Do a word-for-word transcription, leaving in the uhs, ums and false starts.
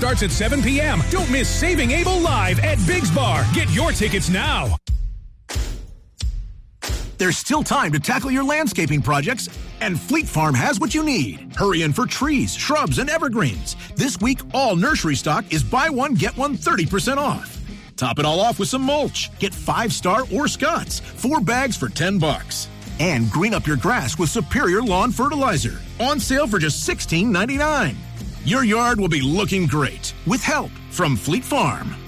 starts at seven p.m. Don't miss Saving Abel live at Biggs Bar. Get your tickets now. There's still time to tackle your landscaping projects, and Fleet Farm has what you need. Hurry in for trees, shrubs, and evergreens. This week, all nursery stock is buy one, get one thirty percent off. Top it all off with some mulch. Get five-star or Scott's, four bags for ten bucks. And green up your grass with Superior Lawn Fertilizer. On sale for just sixteen ninety-nine. Your yard will be looking great with help from Fleet Farm.